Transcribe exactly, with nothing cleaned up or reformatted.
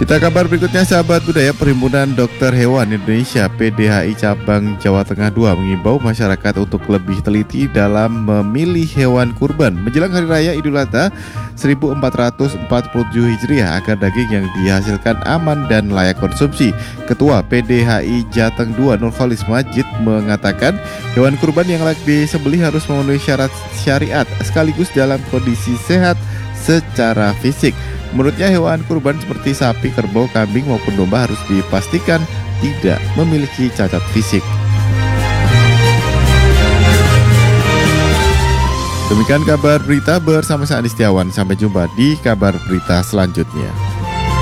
Kita kabar berikutnya, sahabat budaya. Perhimpunan Dokter Hewan Indonesia P D H I Cabang Jawa Tengah dua mengimbau masyarakat untuk lebih teliti dalam memilih hewan kurban menjelang Hari Raya Idul Adha seribu empat ratus empat puluh tujuh Hijriah agar daging yang dihasilkan aman dan layak konsumsi. Ketua P D H I Jateng dua Nurholis Majid mengatakan hewan kurban yang layak disembelih harus memenuhi syarat syariat sekaligus dalam kondisi sehat secara fisik. Menurutnya hewan kurban seperti sapi, kerbau, kambing maupun domba harus dipastikan tidak memiliki cacat fisik. Demikian kabar berita bersama saya Andi Setiawan. Sampai jumpa di kabar berita selanjutnya.